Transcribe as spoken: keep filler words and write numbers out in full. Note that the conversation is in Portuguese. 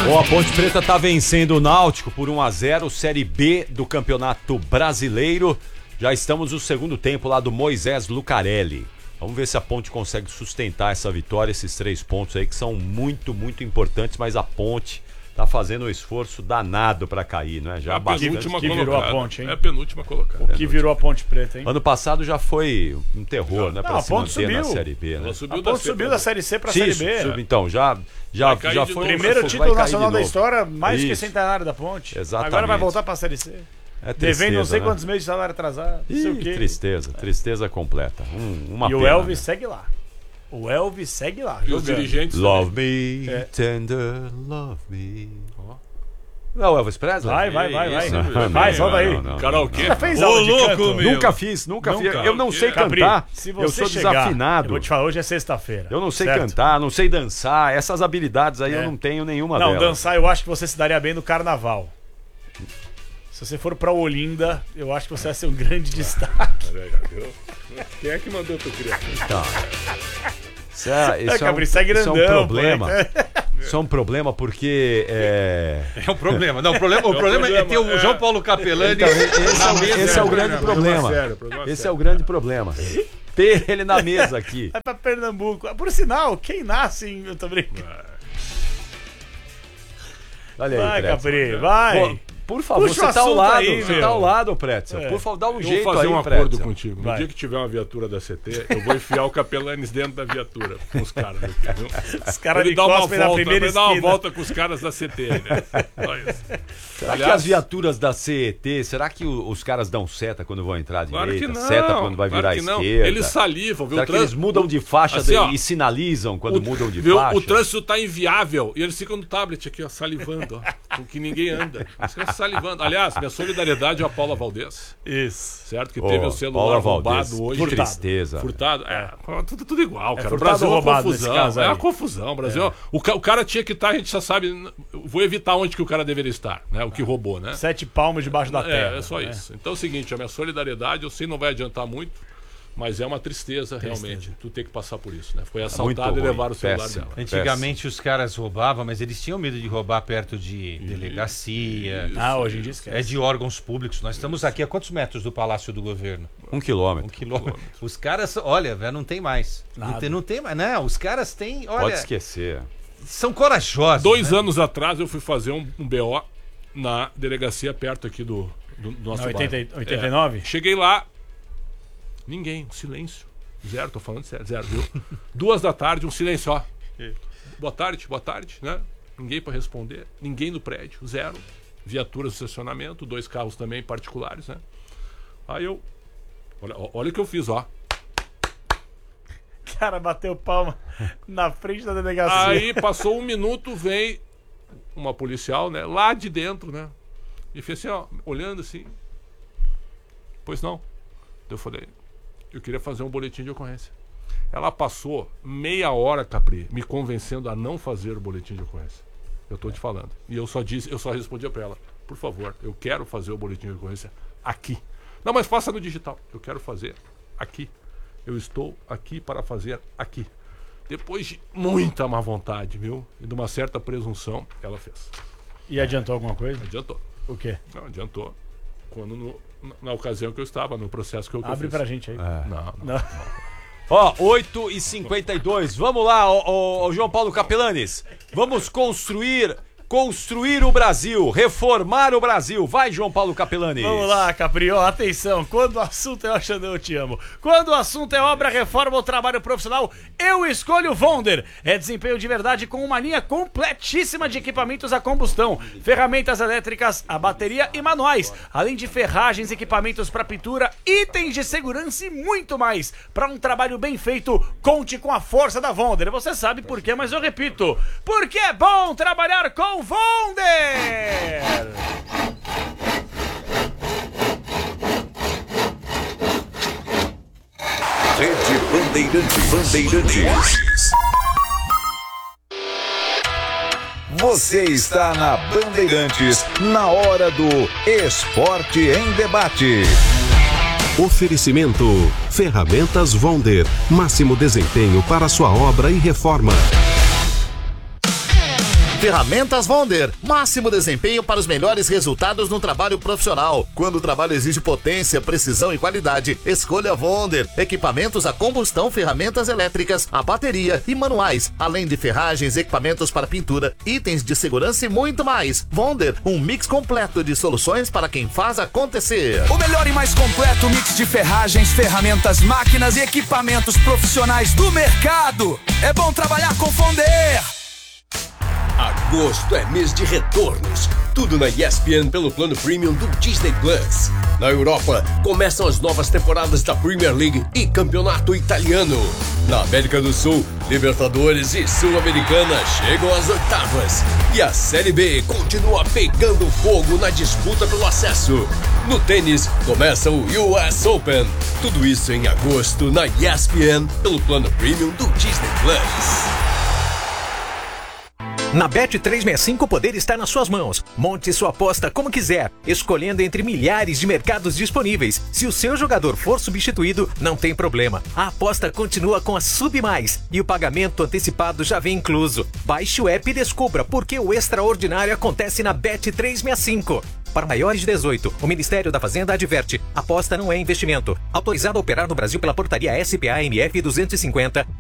Bom, a Ponte Preta tá vencendo o Náutico por um a zero, Série B do Campeonato Brasileiro. Já estamos no segundo tempo lá do Moisés Lucarelli. Vamos ver se a Ponte consegue sustentar essa vitória, esses três pontos aí que são muito, muito importantes, mas a Ponte tá fazendo um esforço danado pra cair, não é? Já é a penúltima que virou a Ponte, hein? É a penúltima colocada. O que virou a Ponte Preta, hein? Ano passado já foi um terror, né? Pra não, se a Ponte manter subiu. na Série B, né? Ela subiu A da Ponte C subiu pra da Série C pra Sim, Série B. sub, então, já, já, Vai já cair foi... de Primeiro vai título cair nacional de da novo. história, mais que Isso. centenário da Ponte. Exatamente. Agora vai voltar pra Série C. É Devendo tristeza, não sei né? quantos meses de salário atrasado. Não sei Ih, o quê. tristeza, tristeza completa. Um, uma E o pena, Elvis né? segue lá. O Elvis segue lá. E os jogando. dirigentes Love me, É. tender, love me. Não, Elvis Presley? Vai, vai, vai, vai. Isso, Vai, vai, solta aí. não, não. Karaokê. Já fez Ô, aula de louco, canto? meu. Nunca fiz, nunca, Nunca. fiz. Eu não sei Capri, cantar. se Eu você sou chegar, desafinado. Eu vou te falar, hoje é sexta-feira. Eu não sei certo? cantar, não sei dançar. Essas habilidades aí É. eu não tenho nenhuma Não, delas. dançar eu acho que você se daria bem no carnaval. Se você for pra Olinda, eu acho que você vai ser um grande destaque. Quem é que mandou tu criar? Isso é, isso É, é, um, Capri, sai isso é um grandão, problema. pô. Isso é um problema porque é... É um problema. Não, o problema, o problema é ter o João Paulo Capelani. Então, esse, na é, o- mesa. esse é o grande problema. sério, problema Esse é sério. o grande problema. Ter ele na mesa aqui. Vai pra Pernambuco. Por sinal, quem nasce em... Eu tô brincando. Olha aí, Vai, Pretzel. Capri, vai. Pô, por favor, Puxa você o tá ao assunto lado. aí, você meu. tá ao lado, Pretzel. É. Por favor, dá um Eu jeito vou fazer aí, um acordo Pretzel. contigo. No Vai. dia que tiver uma viatura da C T, eu vou enfiar o Capelanes dentro da viatura com os caras aqui, viu? Os caras Ele me dá uma cospem na volta, primeira ele dá uma esquina. volta com os caras da C T, né? Só isso. Será que Aliás- as viaturas da C E T, será que o- os caras dão seta quando vão entrar à Claro direita? que não. Seta quando vai claro virar à que não. esquerda? Eles salivam, viu? Será O que eles trânsito- mudam de faixa Assim, de- ó, e sinalizam quando o, mudam de viu? faixa? O trânsito tá inviável e eles ficam no tablet aqui, ó, salivando, ó, com que ninguém anda. Os caras salivando. Aliás, minha solidariedade à Paula Valdez, Isso. certo? Que Ô, teve o celular Paula roubado Valdez, hoje. que tristeza. Furtado. É, tudo, tudo igual, cara. O furtado Brasil ou é uma roubado nesse confusão. caso É aí? uma confusão. O Brasil, é. o, ca- o cara tinha que estar, a gente já sabe. Vou evitar onde que o cara deveria estar, né? O que roubou, né? Sete palmos debaixo da terra. É, é só né? isso. Então é o seguinte, a minha solidariedade, eu sei que não vai adiantar muito, mas é uma tristeza, realmente, tu ter que passar por isso, né? Foi Muito assaltado e ruim, levaram o celular péssimo. dela. Antigamente os caras roubavam, mas eles tinham medo de roubar perto de delegacia, Ah, hoje em dia esquece. é de órgãos públicos. Nós estamos aqui a quantos metros do Palácio do Governo? Um Um quilômetro. quilômetro. Os caras, olha, velho, não tem mais. Não Nada. tem, não tem mais. Não, os caras têm, olha, Pode esquecer. são corajosos. Dois né? anos atrás eu fui fazer um, um B O na delegacia perto aqui do, do, do nosso Na bairro. oitenta, oitenta e nove? É, cheguei lá, ninguém, um silêncio. Zero, tô falando sério, zero, viu? Duas da tarde, um silêncio, ó. Boa tarde, boa tarde, né? Ninguém pra responder, ninguém no prédio, zero. Viaturas de estacionamento, dois carros também particulares, né? Aí eu, olha, olha o que eu fiz, ó. Cara, bateu palma na frente da delegacia. Aí passou um minuto, vem uma policial, né? Lá de dentro, né? E fez assim, ó, olhando assim. Pois não. Eu falei, eu queria fazer um boletim de ocorrência. Ela passou meia hora, Capri, me convencendo a não fazer o boletim de ocorrência. Eu tô te falando. E eu só disse, eu só respondia pra ela, por favor, eu quero fazer o boletim de ocorrência aqui. Não, mas faça no digital. Eu quero fazer aqui. Eu estou aqui para fazer aqui. Depois de muita má vontade, viu? E de uma certa presunção, ela fez. E adiantou alguma coisa? Adiantou. O quê? Não, adiantou. Quando no, na, na ocasião que eu estava, no processo que eu, que eu Abre fiz. pra gente aí. Não, não. Não. Ó, oito e cinquenta e dois. Vamos lá, ó, ó, ó, João Paulo Capelanes. Vamos construir, construir o Brasil, reformar o Brasil. Vai, João Paulo Capelanes. Vamos lá, Capri, ó, atenção, quando o assunto é o Xandão, eu te amo. Quando o assunto é obra, reforma ou trabalho profissional, eu escolho o Vonder. É desempenho de verdade com uma linha completíssima de equipamentos a combustão, ferramentas elétricas, a bateria e manuais, além de ferragens, equipamentos para pintura, itens de segurança e muito mais. Para um trabalho bem feito, conte com a força da Vonder. Você sabe por quê, mas eu repito, porque é bom trabalhar com Vonder. Rede Bandeirantes. Bandeirantes. Você está na Bandeirantes, na hora do Esporte em Debate. Oferecimento: Ferramentas Vonder. Máximo desempenho para sua obra e reforma. Ferramentas Wonder, máximo desempenho para os melhores resultados no trabalho profissional. Quando o trabalho exige potência, precisão e qualidade, escolha Wonder. Equipamentos a combustão, ferramentas elétricas, a bateria e manuais, além de ferragens, equipamentos para pintura, itens de segurança e muito mais. Wonder, um mix completo de soluções para quem faz acontecer. O melhor e mais completo mix de ferragens, ferramentas, máquinas e equipamentos profissionais do mercado. É bom trabalhar com Wonder. Agosto é mês de retornos. Tudo na E S P N pelo plano premium do Disney Plus. Na Europa, começam as novas temporadas da Premier League e Campeonato Italiano. Na América do Sul, Libertadores e Sul-Americana chegam às oitavas. E a Série B continua pegando fogo na disputa pelo acesso. No tênis, começa o U S Open. Tudo isso em agosto na E S P N pelo plano premium do Disney Plus. Na Bet trezentos e sessenta e cinco o poder está nas suas mãos. Monte sua aposta como quiser, escolhendo entre milhares de mercados disponíveis. Se o seu jogador for substituído, não tem problema. A aposta continua com a Sub Mais e o pagamento antecipado já vem incluso. Baixe o app e descubra por que o extraordinário acontece na Bet trezentos e sessenta e cinco. Para maiores de dezoito, o Ministério da Fazenda adverte: aposta não é investimento. Autorizado a operar no Brasil pela portaria S P A M F duzentos e cinquenta.